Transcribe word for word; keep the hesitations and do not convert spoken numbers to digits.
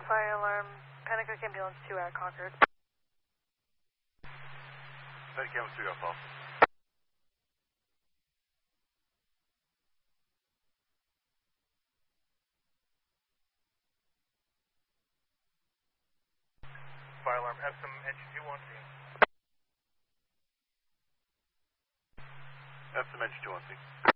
Fire alarm, Pennacook Ambulance two at Concord. Pennacook Ambulance two, got call. Fire alarm, Epsom engine two one scene. Epsom engine two one scene.